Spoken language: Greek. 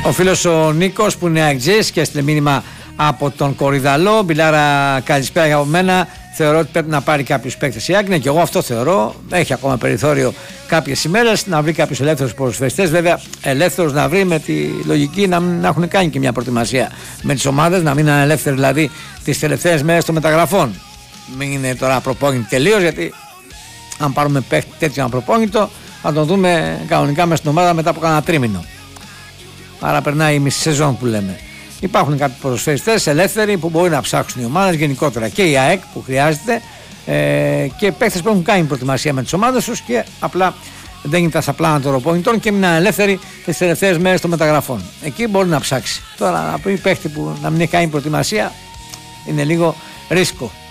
Ο φίλος ο Νίκος που είναι αεξής και έστειλε μήνυμα από τον Κορυδαλό. Μπιλάρα, καλησπέρα από μένα. Θεωρώ ότι πρέπει να πάρει κάποιους παίκτες η ΑΕΚ. Ναι, και εγώ αυτό θεωρώ. Έχει ακόμα περιθώριο κάποιες ημέρες να βρει κάποιους ελεύθερους ποδοσφαιριστές. Βέβαια, ελεύθερους να βρει με τη λογική να έχουν κάνει και μια προετοιμασία με τις ομάδες, να μην είναι ελεύθεροι δηλαδή τις τελευταίες μέρες των μεταγραφών. Μην είναι τώρα προπόνητο τελείως, γιατί αν πάρουμε παίκτη τέτοιο αναπροπόνητο θα τον δούμε κανονικά μέσα στην ομάδα μετά από κάνα τρίμηνο. Άρα περνάει η μισή σεζόν που λέμε. Υπάρχουν κάποιοι ποδοσφαιριστές ελεύθεροι που μπορεί να ψάξουν οι ομάδες γενικότερα και η ΑΕΚ που χρειάζεται και παίκτες που έχουν κάνει προετοιμασία με τις ομάδες τους και απλά δεν είναι τα σαπλάνα των προπονητών και μείναν ελεύθεροι τις τελευταίες μέρες των μεταγραφών. Εκεί μπορεί να ψάξει. Τώρα να πει παίκτη που να μην έχει κάνει προετοιμασία είναι λίγο ρίσκο.